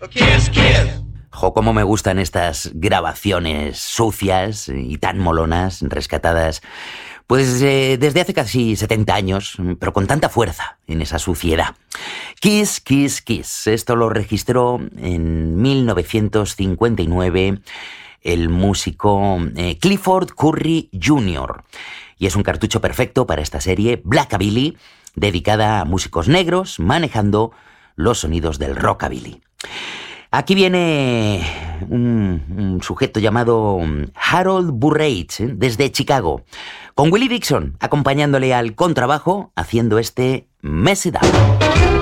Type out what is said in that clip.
Kiss, kiss. Jo, cómo me gustan estas grabaciones sucias y tan molonas, rescatadas, pues desde hace casi 70 años, pero con tanta fuerza en esa suciedad. Kiss, Kiss, Kiss. Esto lo registró en 1959 el músico Clifford Curry Jr. Y es un cartucho perfecto para esta serie Blackabilly, dedicada a músicos negros manejando los sonidos del rockabilly. Aquí viene un sujeto llamado Harold Burrage, desde Chicago, con Willie Dixon acompañándole al contrabajo haciendo este Mess It Up.